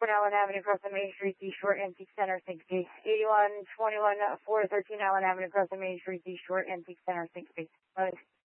Allen Avenue, across the Main Street, East Shore, Antique Center, St. Pete. 8121 413 Allen Avenue, across the Main Street, East Shore, Antique Center, St. Pete.